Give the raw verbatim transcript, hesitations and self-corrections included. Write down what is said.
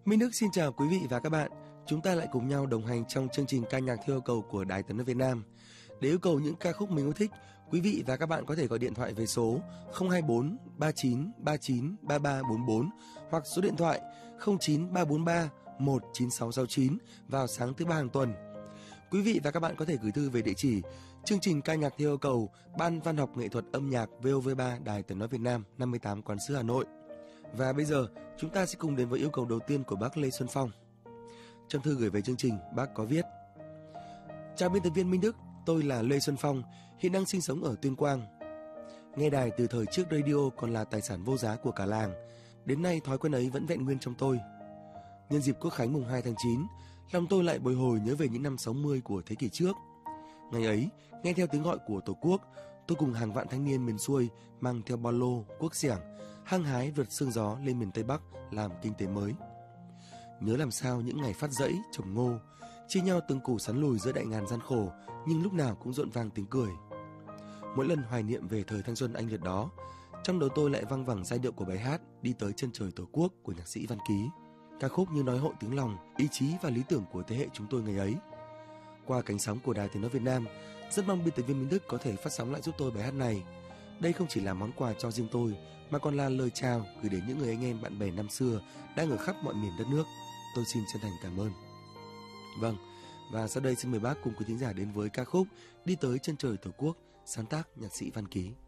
Minh Đức xin chào quý vị và các bạn. Chúng ta lại cùng nhau đồng hành trong chương trình ca nhạc theo yêu cầu của Đài Tiếng nói Việt Nam. Để yêu cầu những ca khúc mình yêu thích, quý vị và các bạn có thể gọi điện thoại về số không hai bốn ba chín ba chín ba ba bốn bốn hoặc số điện thoại không chín ba bốn ba một chín sáu sáu chín vào sáng thứ ba hàng tuần. Quý vị và các bạn có thể gửi thư về địa chỉ chương trình ca nhạc theo yêu cầu Ban Văn học Nghệ thuật Âm nhạc vê o vê ba Đài Tiếng nói Việt Nam, năm mươi tám Quán sứ Hà Nội. Và bây giờ chúng ta sẽ cùng đến với yêu cầu đầu tiên của bác Lê Xuân Phong. Trong thư gửi về chương trình, bác có viết: Chào biên tập viên Minh Đức, tôi là Lê Xuân Phong, hiện đang sinh sống ở Tuyên Quang. Nghe đài từ thời trước radio còn là tài sản vô giá của cả làng, đến nay thói quen ấy vẫn vẹn nguyên trong tôi. Nhân dịp Quốc khánh mùng hai tháng chín, lòng tôi lại bồi hồi nhớ về những năm sáu mươi của thế kỷ trước. Ngày ấy, nghe theo tiếng gọi của Tổ quốc, tôi cùng hàng vạn thanh niên miền xuôi mang theo ba lô, cuốc xẻng, hăng hái vượt sương gió lên miền Tây Bắc làm kinh tế mới. Nhớ làm sao những ngày phát dẫy, trồng ngô, chia nhau từng củ sắn lùi giữa đại ngàn gian khổ, nhưng lúc nào cũng rộn vang tiếng cười. Mỗi lần hoài niệm về thời thanh xuân anh liệt đó, trong đầu tôi lại văng vẳng giai điệu của bài hát Đi tới chân trời Tổ quốc của nhạc sĩ Văn Ký. Ca khúc như nói hội tiếng lòng, ý chí và lý tưởng của thế hệ chúng tôi ngày ấy. Qua cánh sóng của Đài Tiếng nói Việt Nam, rất mong biên tập viên Minh Đức có thể phát sóng lại giúp tôi bài hát này. Đây không chỉ là món quà cho riêng tôi, mà còn là lời chào gửi đến những người anh em bạn bè năm xưa đang ở khắp mọi miền đất nước. Tôi xin chân thành cảm ơn. Vâng, và sau đây xin mời bác cùng quý thính giả đến với ca khúc Đi tới chân trời Tổ quốc, sáng tác nhạc sĩ Văn Ký.